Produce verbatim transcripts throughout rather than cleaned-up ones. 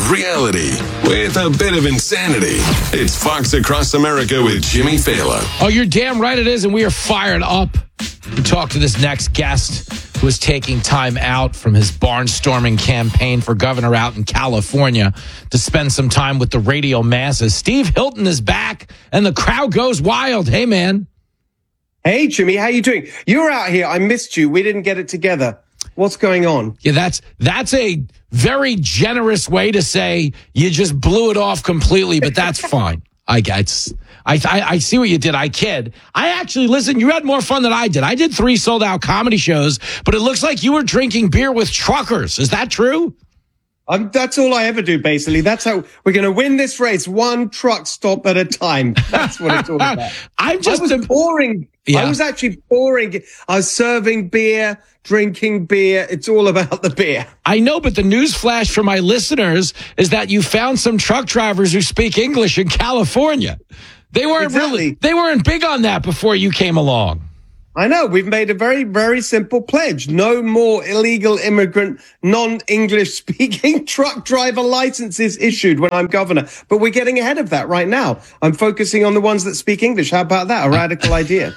reality with a bit of insanity. It's Fox Across America with Jimmy Fallon. Oh, you're damn right it is, and we are fired up to talk to this next guest who is taking time out from his barnstorming campaign for governor out in California to spend some time with the radio masses. Steve Hilton is back, and the crowd goes wild. Hey, man. Hey, Jimmy, how you doing? You were out here. I missed you. We didn't get it together. What's going on? Yeah, that's that's a very generous way to say you just blew it off completely, but that's fine. I guess. I, I I see what you did. I kid. I actually, listen, you had more fun than I did. I did three sold-out comedy shows, but it looks like you were drinking beer with truckers. Is that true? Um, that's all I ever do, basically. That's how we're going to win this race, one truck stop at a time. That's what it's all about. I'm just I was a, pouring. Yeah. I was actually pouring. I was serving beer, drinking beer. It's all about the beer. I know, but the news flash for my listeners is that you found some truck drivers who speak English in California. They weren't Exactly. really, they weren't big on that before you came along. I know. We've made a very, very simple pledge. No more illegal immigrant, non-English speaking truck driver licenses issued when I'm governor. But we're getting ahead of that right now. I'm focusing on the ones that speak English. How about that? A radical idea.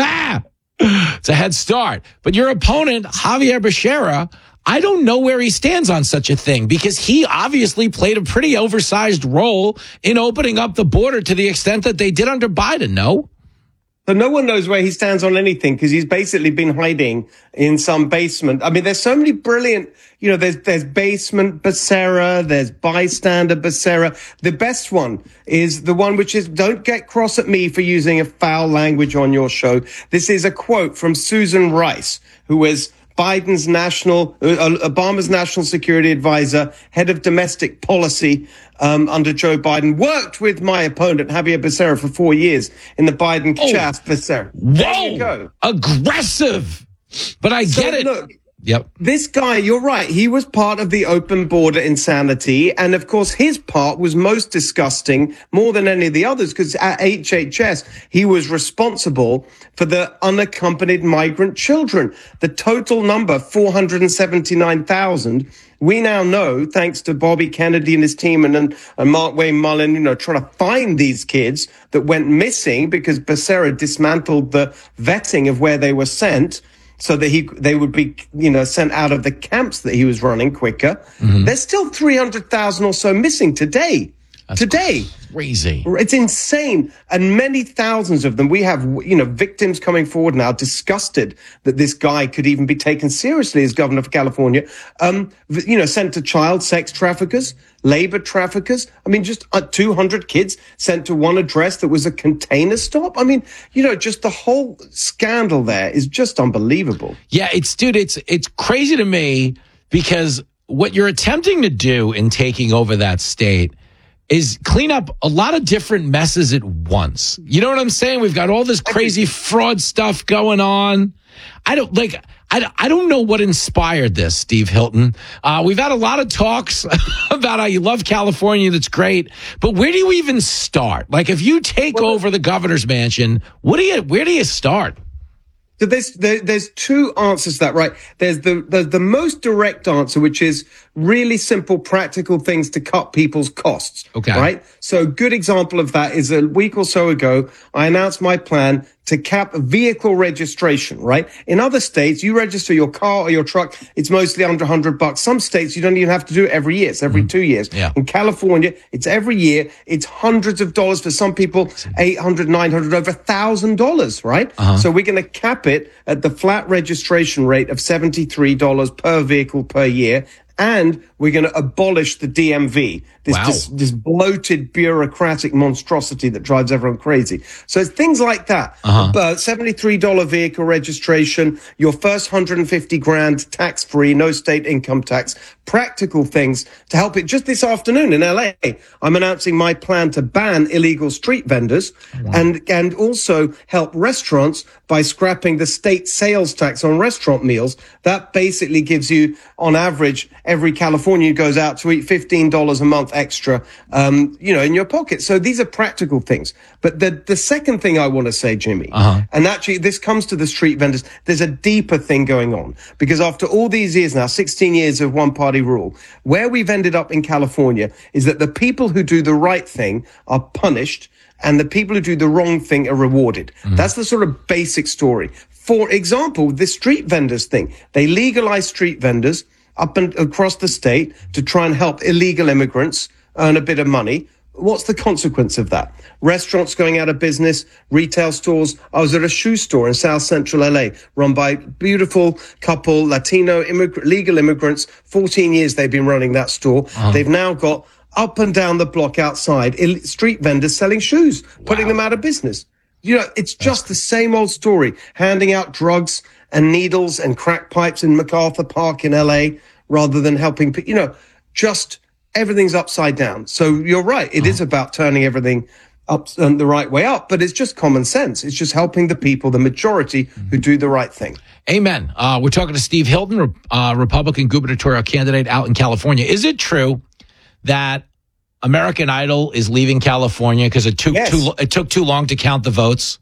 It's a head start. But your opponent, Javier Becerra, I don't know where he stands on such a thing, because he obviously played a pretty oversized role in opening up the border to the extent that they did under Biden, no? So no one knows where he stands on anything, because he's basically been hiding in some basement. I mean, there's so many brilliant, you know, there's, there's basement Becerra, there's bystander Becerra. The best one is the one which is, don't get cross at me for using a foul language on your show. This is a quote from Susan Rice, who was Biden's national, uh, Obama's national security advisor, head of domestic policy um, under Joe Biden, worked with my opponent, Javier Becerra, for four years in the Biden Oh. Chas Becerra. Whoa, there you go. Aggressive. But I So, get it. Look, Yep. this guy, you're right. He was part of the open border insanity. And of course, his part was most disgusting, more than any of the others, because at H H S, he was responsible for the unaccompanied migrant children. The total number, four hundred seventy-nine thousand. We now know, thanks to Bobby Kennedy and his team and, and, and Mark Wayne Mullen, you know, trying to find these kids that went missing because Becerra dismantled the vetting of where they were sent, so that he they would be, you know, sent out of the camps that he was running quicker. Mm-hmm. There's still three hundred thousand or so missing today. That's today. Crazy. It's insane. And many thousands of them. We have, you know, victims coming forward now, disgusted that this guy could even be taken seriously as governor of California. Um, you know, sent to child sex traffickers, labor traffickers. I mean, just uh, two hundred kids sent to one address that was a container stop. I mean, you know, just the whole scandal there is just unbelievable. Yeah, it's, dude, it's, it's crazy to me, because what you're attempting to do in taking over that state is clean up a lot of different messes at once. You know what I'm saying? We've got all this crazy fraud stuff going on. I don't like, I, I don't know what inspired this, Steve Hilton. Uh, we've had a lot of talks about how you love California. That's great. But where do you even start? Like, if you take well, over the governor's mansion, what do you, where do you start? So there's there, there's two answers to that, right? There's the, the the most direct answer, which is really simple, practical things to cut people's costs. Okay. Right? So a good example of that is a week or so ago, I announced my plan to cap vehicle registration, right? In other states, you register your car or your truck, it's mostly under one hundred bucks. Some states, you don't even have to do it every year. It's every mm. two years. Yeah. In California, it's every year. It's hundreds of dollars for some people, eight hundred, nine hundred, over one thousand dollars, right? Uh-huh. So we're going to cap it at the flat registration rate of seventy-three dollars per vehicle per year. And we're going to abolish the D M V, this, wow. this this bloated bureaucratic monstrosity that drives everyone crazy. So it's things like that. Uh-huh. Uh, seventy-three dollars vehicle registration, your first one hundred fifty grand tax-free, no state income tax, practical things to help it. Just this afternoon in L A, I'm announcing my plan to ban illegal street vendors wow. and, and also help restaurants by scrapping the state sales tax on restaurant meals. That basically gives you, on average, every Californian goes out to eat fifteen dollars a month extra, um, you know, in your pocket. So these are practical things. But the, the second thing I want to say, Jimmy, uh-huh. and actually this comes to the street vendors, there's a deeper thing going on. Because after all these years now, sixteen years of one party rule, where we've ended up in California is that the people who do the right thing are punished and the people who do the wrong thing are rewarded. Mm-hmm. That's the sort of basic story. For example, the street vendors thing, they legalize street vendors up and across the state to try and help illegal immigrants earn a bit of money. What's the consequence of that? Restaurants going out of business, retail stores. I was at a shoe store in South Central L A run by a beautiful couple, Latino immig- legal immigrants. fourteen years they've been running that store. Uh-huh. They've now got up and down the block outside street vendors selling shoes, putting wow. them out of business. You know, it's just the same old story, handing out drugs and needles and crack pipes in MacArthur Park in L A rather than helping people. You know, just everything's upside down. So you're right. It oh. is about turning everything up um, the right way up, but it's just common sense. It's just helping the people, the majority who do the right thing. Amen. Uh, we're talking to Steve Hilton, uh, Republican gubernatorial candidate out in California. Is it true that American Idol is leaving California because it took yes. too it took too long to count the votes?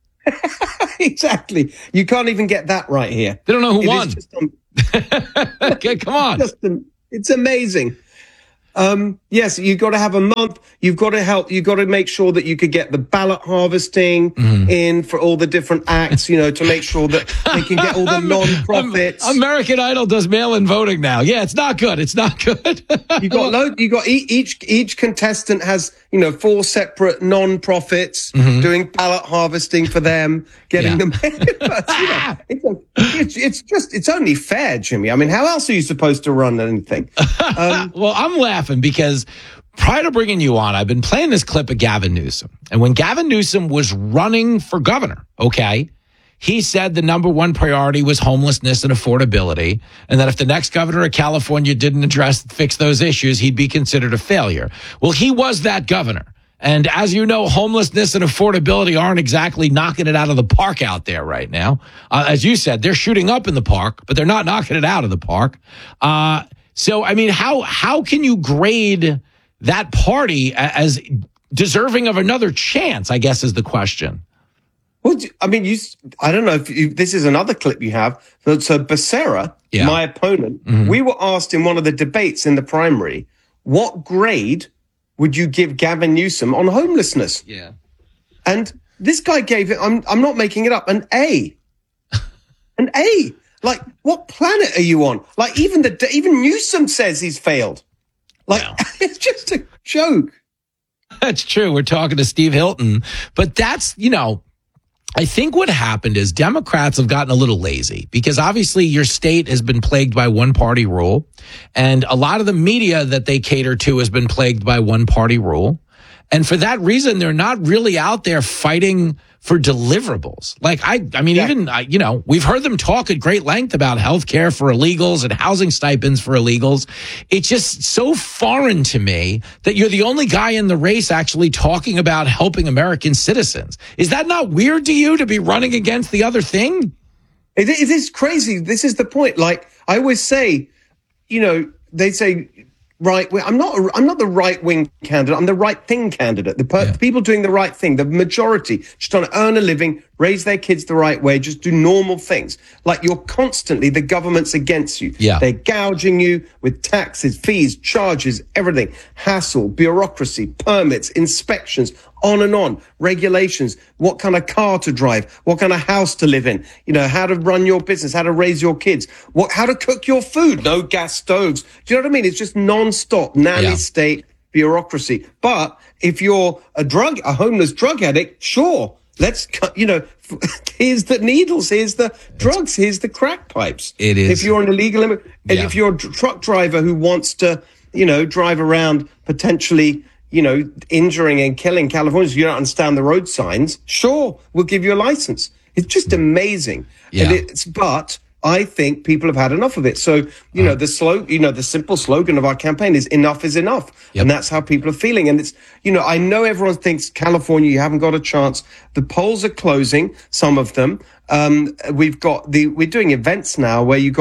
Exactly. You can't even get that right here. They don't know who it won. Just, um, okay, come on. It's, just, um, it's amazing. Um, yes, you've got to have a month. You've got to help. You've got to make sure that you could get the ballot harvesting mm. in for all the different acts, you know, to make sure that they can get all the non-profits. American Idol does mail-in voting now. Yeah, it's not good. It's not good. you got load. You got each each contestant has, you know, four separate non-profits mm-hmm. doing ballot harvesting for them, getting yeah. them. but, you know, it's, a, it's, it's just it's only fair, Jimmy. I mean, how else are you supposed to run anything? Um, well, I'm laughing because prior to bringing you on, I've been playing this clip of Gavin Newsom. And when Gavin Newsom was running for governor, okay, he said the number one priority was homelessness and affordability, and that if the next governor of California didn't address, fix those issues, he'd be considered a failure. Well, he was that governor. And as you know, homelessness and affordability aren't exactly knocking it out of the park out there right now. Uh, as you said, they're shooting up in the park, but they're not knocking it out of the park. Uh, so, I mean, how how can you grade that party as deserving of another chance, I guess, is the question. Well, I mean, you, I don't know if you, this is another clip you have. So, so Becerra, yeah. my opponent, mm-hmm. we were asked in one of the debates in the primary, what grade would you give Gavin Newsom on homelessness? Yeah. And this guy gave it, I'm, I'm not making it up, an A. An A. Like, what planet are you on? Like, even the even Newsom says he's failed. Like, wow. It's just a joke. That's true. We're talking to Steve Hilton. But that's, you know, I think what happened is Democrats have gotten a little lazy because obviously your state has been plagued by one party rule. And a lot of the media that they cater to has been plagued by one party rule. And for that reason, they're not really out there fighting for deliverables. Like, I, I mean, yeah. even, uh, you know, we've heard them talk at great length about health care for illegals and housing stipends for illegals. It's just so foreign to me that you're the only guy in the race actually talking about helping American citizens. Is that not weird to you to be running against the other thing? It, it is crazy. This is the point. Like, I always say, you know, they say, right, I'm not. I'm not the right wing candidate. I'm the right thing candidate. The, per- yeah. the people doing the right thing, the majority, just trying to earn a living, raise their kids the right way, just do normal things. Like, you're constantly, the government's against you. Yeah. They're gouging you with taxes, fees, charges, everything, hassle, bureaucracy, permits, inspections, on and on, regulations, what kind of car to drive, what kind of house to live in, you know, how to run your business, how to raise your kids, what, how to cook your food, no gas stoves. Do you know what I mean? It's just non-stop nanny yeah. state bureaucracy. But if you're a drug, a homeless drug addict, sure, let's, you know, here's the needles, here's the drugs, here's the crack pipes. It is. If you're an illegal immigrant, and yeah. if you're a truck driver who wants to, you know, drive around potentially, you know, injuring and killing Californians, you don't understand the road signs, sure, we'll give you a license. It's just amazing. Yeah. And it's, but I think people have had enough of it. So, you uh, know, the slow, you know, the simple slogan of our campaign is enough is enough. Yep. And that's how people are feeling. And it's, you know, I know everyone thinks California, you haven't got a chance. The polls are closing, some of them. Um, we've got the, we're doing events now where you got, mm.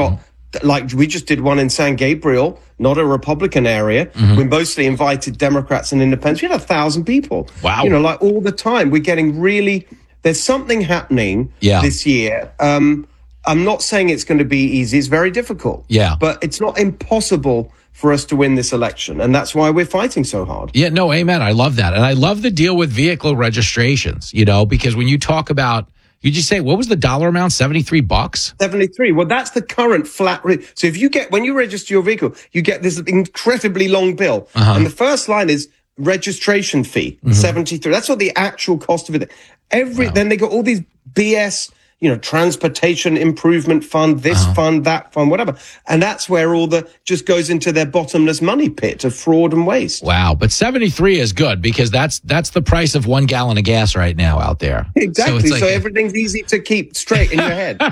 like we just did one in San Gabriel, not a Republican area. Mm-hmm. We mostly invited Democrats and independents. We had a thousand people. Wow. You know, like all the time. We're getting really, there's something happening yeah. this year. Um, I'm not saying it's going to be easy. It's very difficult. Yeah. But it's not impossible for us to win this election. And that's why we're fighting so hard. Yeah, no, amen. I love that. And I love the deal with vehicle registrations, you know, because when you talk about, you just say, what was the dollar amount? seventy-three bucks? seventy-three. Well, that's the current flat rate. So if you get, when you register your vehicle, you get this incredibly long bill. Uh-huh. And the first line is registration fee, mm-hmm. seventy-three. That's what the actual cost of it. Every, wow. Then they got all these B S, you know, transportation improvement fund, this uh-huh. fund, that fund, whatever. And that's where all the just goes into their bottomless money pit of fraud and waste. Wow. But seventy-three is good because that's that's the price of one gallon of gas right now out there. Exactly. So, like, so everything's easy to keep straight in your head.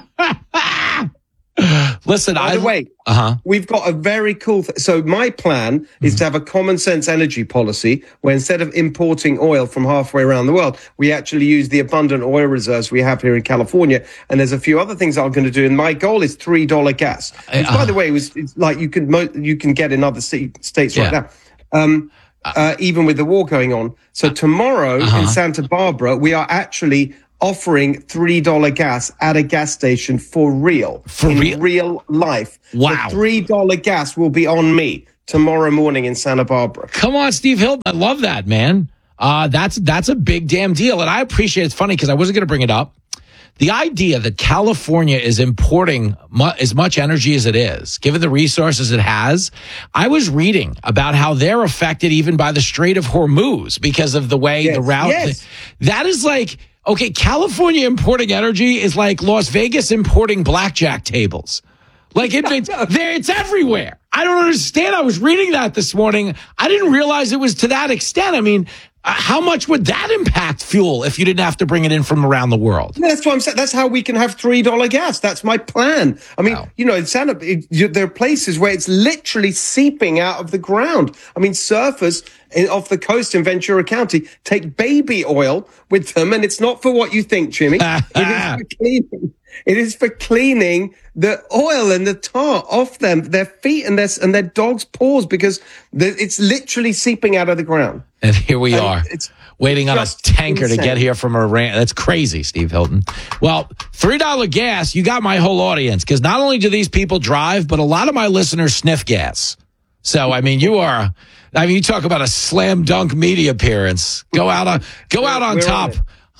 Listen, By I the way, uh-huh. we've got a very cool. Th- so my plan mm-hmm. is to have a common sense energy policy where instead of importing oil from halfway around the world, we actually use the abundant oil reserves we have here in California. And there's a few other things I'm going to do. And my goal is three dollar gas, which, uh, by the way, was it's like you can mo- you can get in other st- states yeah. right now. Um, uh, even with the war going on. So tomorrow uh-huh. in Santa Barbara, we are actually offering three dollar gas at a gas station for real, for in real, real life. Wow. The three dollar gas will be on me tomorrow morning in Santa Barbara. Come on, Steve Hilton. I love that, man. Uh, that's, that's a big damn deal. And I appreciate it's funny because I wasn't going to bring it up. The idea that California is importing mu- as much energy as it is, given the resources it has, I was reading about how they're affected even by the Strait of Hormuz because of the way yes, the route. Yes. That is like, okay, California importing energy is like Las Vegas importing blackjack tables. Like it, it's, there, it's everywhere. I don't understand. I was reading that this morning. I didn't realize it was to that extent. I mean, uh, how much would that impact fuel if you didn't have to bring it in from around the world? Yeah, that's what I'm saying. That's how we can have three dollar gas. That's my plan. I mean, wow. you know, in Santa, it, you, there are places where it's literally seeping out of the ground. I mean, surfers in, off the coast in Ventura County take baby oil with them, and it's not for what you think, Jimmy. It is for cleaning. It is for cleaning the oil and the tar off them, their feet and their and their dogs' paws, because the, it's literally seeping out of the ground. And here we and are, waiting on a tanker insane. to get here from Iran. That's crazy, Steve Hilton. Well, three dollar gas, you got my whole audience, because not only do these people drive, but a lot of my listeners sniff gas. So, I mean, you are, I mean, you talk about a slam dunk media appearance. Go out on, go out on top.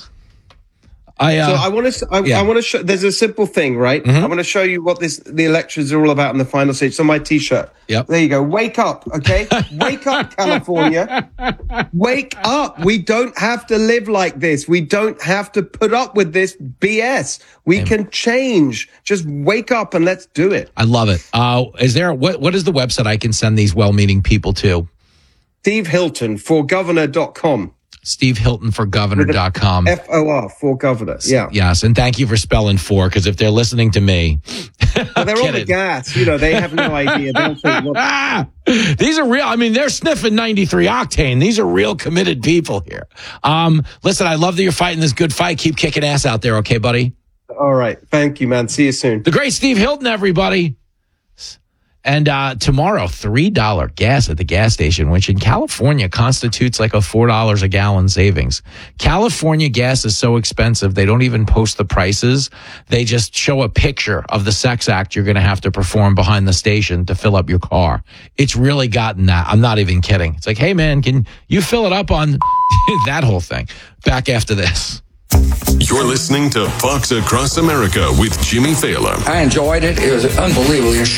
I, uh, so I want to. I, yeah. I want to show. There's a simple thing, right? Mm-hmm. I want to show you what this the elections are all about in the final stage. So my T-shirt. Yep. There you go. Wake up, okay? Wake up, California. Wake up. We don't have to live like this. We don't have to put up with this B S. We Amen. can change. Just wake up and let's do it. I love it. Uh, is there what? What is the website I can send these well-meaning people to? Steve Hilton for governor dot com. Steve Hilton for governor dot com. F O R, for governor. Yeah. Yes. And thank you for spelling for, because if they're listening to me. Well, they're on the gas. You know, they have no idea. They don't think, what... These are real. I mean, they're sniffing ninety-three octane. These are real committed people here. Um, listen, I love that you're fighting this good fight. Keep kicking ass out there. Okay, buddy? All right. Thank you, man. See you soon. The great Steve Hilton, everybody. And uh, tomorrow, three dollar gas at the gas station, which in California constitutes like a four dollars a gallon savings. California gas is so expensive, they don't even post the prices. They just show a picture of the sex act you're going to have to perform behind the station to fill up your car. It's really gotten that. I'm not even kidding. It's like, hey, man, can you fill it up on that whole thing? Back after this. You're listening to Fox Across America with Jimmy Fallon. I enjoyed it. It was unbelievably